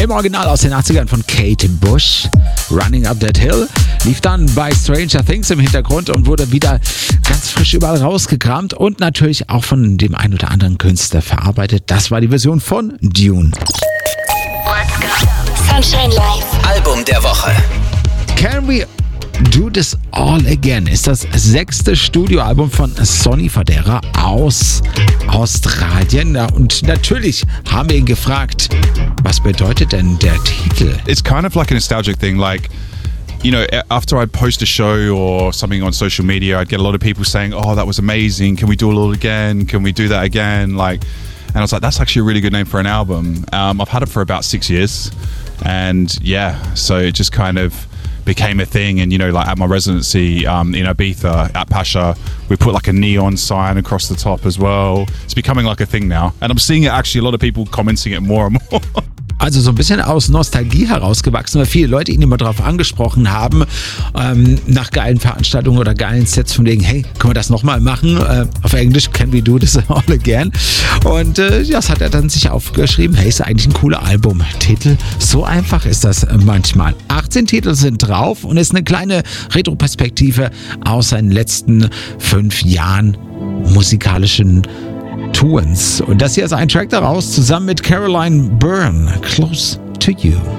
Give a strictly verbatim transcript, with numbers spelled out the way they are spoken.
Im Original aus den achtzigern von Kate Bush. Running Up That Hill lief dann bei Stranger Things im Hintergrund und wurde wieder ganz frisch überall rausgekramt und natürlich auch von dem ein oder anderen Künstler verarbeitet. Das war die Version von Dune. Let's go. Sunshine Live. Album der Woche. Can We Do This All Again ist das sechste Studioalbum von Sonny Fodera aus Australien. Und natürlich haben wir ihn gefragt, was bedeutet denn der Titel? It's kind of like a nostalgic thing, like, you know, after I'd post a show or something on social media, I'd get a lot of people saying, oh, that was amazing, can we do it all again, can we do that again, like, and I was like, that's actually a really good name for an album. Um, I've had it for about six years, and yeah, so it just kind of became a thing. And you know, like at my residency um, in Ibiza at Pasha, we put like a neon sign across the top as well. It's becoming like a thing now, and I'm seeing it actually a lot of people commenting it more and more. Also so ein bisschen aus Nostalgie herausgewachsen, weil viele Leute ihn immer darauf angesprochen haben, ähm, nach geilen Veranstaltungen oder geilen Sets von wegen, hey, können wir das nochmal machen? Äh, auf Englisch, can we do this all again? Und äh, das hat er dann sich aufgeschrieben, hey, ist eigentlich ein cooler Albumtitel. So einfach ist das manchmal. achtzehn Titel sind drauf und ist eine kleine Retroperspektive aus seinen letzten fünf Jahren musikalischen Tuens. Und das hier ist ein Track daraus, zusammen mit Caroline Byrne, Close to You.